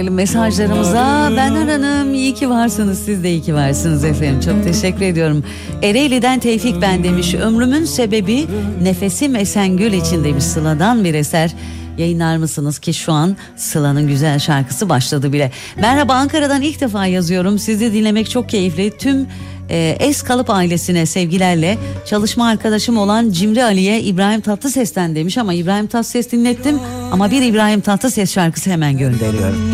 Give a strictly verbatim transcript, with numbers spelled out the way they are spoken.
Mesajlarımıza Benhan Hanım iyi ki varsınız, siz de iyi ki varsınız efendim, çok teşekkür ediyorum. Ereğli'den Tevfik ben demiş, ömrümün sebebi nefesim Esengül için demiş. Sıla'dan bir eser yayınlar mısınız ki şu an Sıla'nın güzel şarkısı başladı bile. Merhaba, Ankara'dan ilk defa yazıyorum, sizi dinlemek çok keyifli. Tüm e, Es Kalıp ailesine sevgilerle, çalışma arkadaşım olan Cimri Ali'ye İbrahim Tatlıses'ten demiş, ama İbrahim Tatlıses dinlettim ama bir İbrahim Tatlıses şarkısı hemen gönderiyorum.